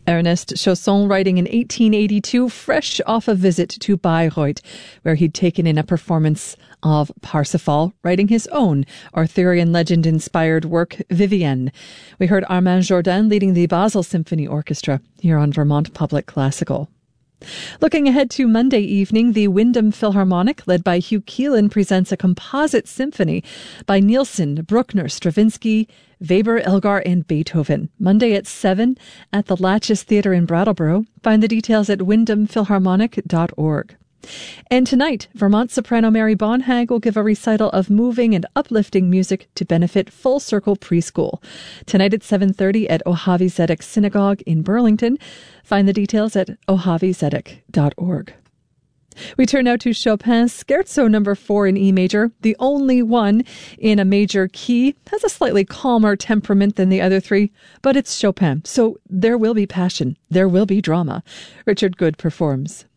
Ernest Chausson writing in 1882, fresh off a visit to Bayreuth, where he'd taken in a performance of Parsifal, writing his own Arthurian legend-inspired work, Vivienne. We heard Armand Jourdain leading the Basel Symphony Orchestra here on Vermont Public Classical. Looking ahead to Monday evening, the Windham Philharmonic, led by Hugh Keelan, presents a composite symphony by Nielsen, Bruckner, Stravinsky, Weber, Elgar, and Beethoven. Monday at 7 at the Latches Theatre in Brattleboro. Find the details at wyndhamphilharmonic.org. And tonight, Vermont soprano Mary Bonhag will give a recital of moving and uplifting music to benefit Full Circle Preschool. Tonight at 7:30 at Ohavi Zedek Synagogue in Burlington. Find the details at ohavizedek.org. We turn now to Chopin's Scherzo No. 4 in E major, the only one in a major key. Has a slightly calmer temperament than the other three, but it's Chopin, so there will be passion, there will be drama. Richard Good performs.